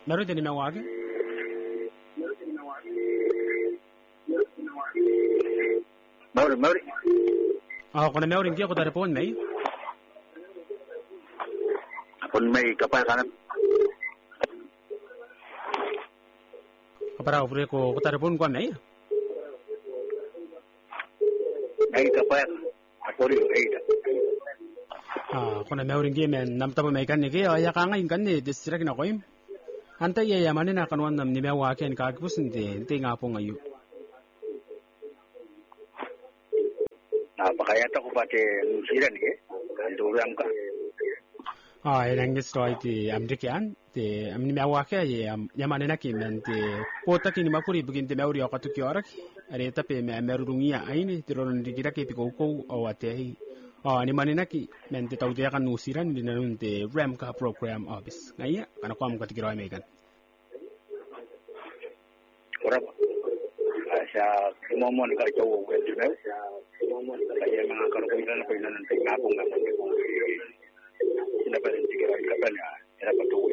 Meron din nimewake? Mauri. Kuna meron dia ko telepon may. Apun may kapay kanan. Kapara ofre ko telepon ko may. May kapay. Apuri ida. Kuna meron dia men namtaba may kan ni ya ka ngayon kan ni district na ko im. Antay ya manin na kanwan nam nimewake en kakipus hindi nga po ngayon. Napakayata ko pati nusiran ke. Anduram ka. Ilang story ti American ti amni mawake ye yamane na kimen ti pota kini makuri bugin ti mawri ako tu kiorak are tape me merungia aini ti ron di kita ke ko o ate ni manina ki men ti tawde kan nusiran dinanun ti Ramka program office ngaya kana ko am ka ti giro me kan Ora sa momon ka to ko ti na kaya mga karukulan ko ina nang ngapong ngapong dapat dikira kapan ya dapat tuwi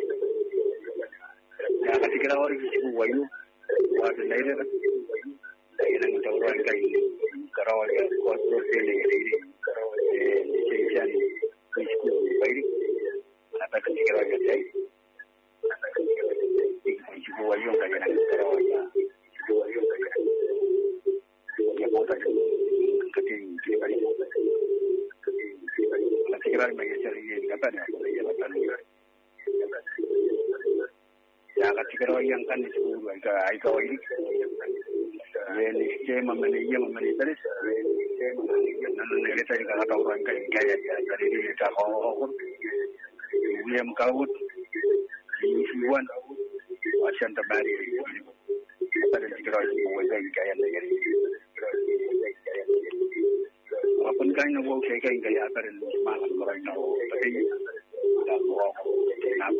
ya ketika orang itu wayu waktu lain dari nang tawran kai karawal ya kuatro sele ini karawal sesian isku bayi apa ketika orang itu itu wayu kai nang karawal ya wayu kai ya botak ketika bayi ketika bayi cari kapan ya kapan ya ketika yang kan itu ai kau ini ini skema mana terus ini tadi kata orang kaya jadi dia kau William Kaut Iwan Asian Tabari pada ketika itu kaya apun kan wo kaya apa dan malam orang tahu tapi dah orang nak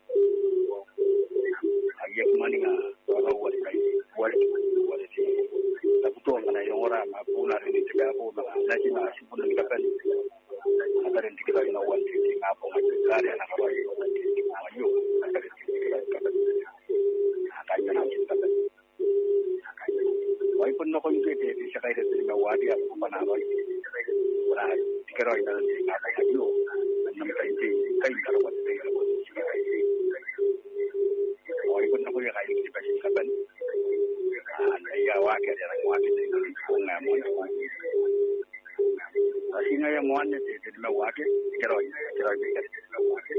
ayat mana orang buat tapi tu mana yang orang apun hari ini juga apun lagi masih pun dikatakan ada yang dikira yang awal ini apun ada yang nak awal ayo ada yang dikira kata kaya nak kata walaupun nak kau itu di sekitar itu mewadi apa mana awal dikira yang nak ayo nama itu kain kalau ada walaupun aku yang kaya di pasir kapan, ya wakil yang wakil itu bunga mana wakil. Asyik yang mana itu di wakil, keroi wakil.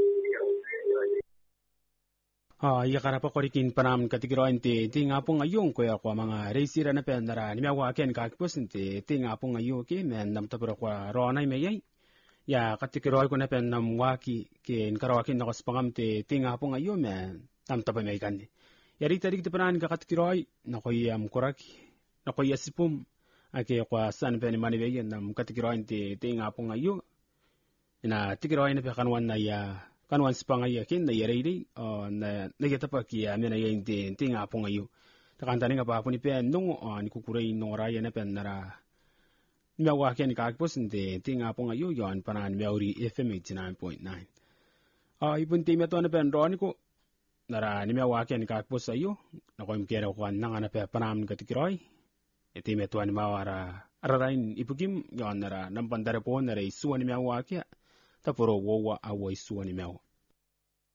Iya karapa korikin panam katigiroin ti ngapong ayong ko ya ko mga reisira na pendara ni mawaken kakpos ti ngapong ayo ki men namtapro ko ronay mayay. Ya katigiroy ko na pendam waki kin karawakin nakos pangam ti ngapong ayo men tamtapa may kan. Yari tarik ti panan kakatigiroy nakoy kuraki nakoy asipum ake kwa san pe ni manibeyen nam katigiroy ti ngapong ayo. Ina tigiroy na pe kanwan na ya kanwan spangay kin na yari na nagitapa ki amena yen ti ngapong ayo. Takantani nga pa ni pe nung ni kukuray nora yan na pe nara miawake ni kakpos ti ngapong ayo yon panan miauri FM 89.9. Ibun ti meto na pe ron ko nara ni miawake ni kakpos ayo nakoy mkera ko nang na pe panam katigiroy. Iti meto ni mawara ararain ipugim yon nara nampandara po nara isuwa ni miawake tapuro wowa away suwa ni miaw.